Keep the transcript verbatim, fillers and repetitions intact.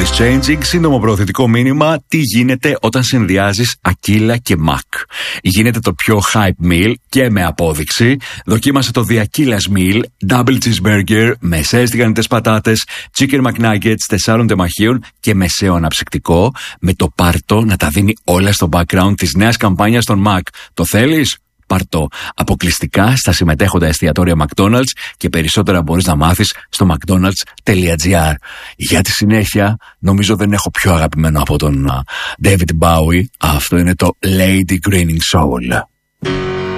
is changing. Σύντομο προωθητικό μήνυμα. Τι γίνεται όταν συνδυάζεις Aquila και Mac? Γίνεται το πιο hype meal και με απόδειξη. Δοκίμασε το The Aquila's Meal, double cheeseburger, μεσαίες τηγανιτές πατάτες, chicken McNuggets, τεσσάρων τεμαχίων και μεσαίο αναψυκτικό, με το πάρτο να τα δίνει όλα στο background της νέας καμπάνιας των Mac. Το θέλεις? Πάρτο αποκλειστικά στα συμμετέχοντα εστιατόρια McDonald's και περισσότερα μπορείς να μάθεις στο mcdonalds τελεία gr. Για τη συνέχεια, νομίζω δεν έχω πιο αγαπημένο από τον David Bowie. Αυτό είναι το Lady Grinning Soul.